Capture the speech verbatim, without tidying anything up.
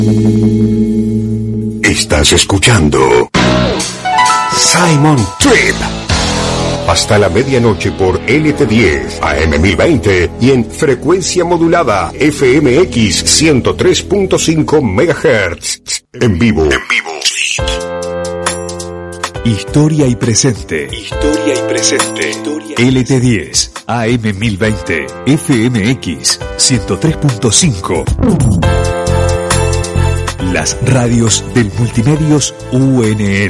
Estás escuchando Simon Trip. Hasta la medianoche por L T diez, A M mil veinte y en frecuencia modulada F M X ciento tres punto cinco megahertz. En vivo. En vivo. Historia y presente. Historia y presente. L T diez, A M mil veinte, F M X ciento tres punto cinco. Las radios del Multimedios U N L.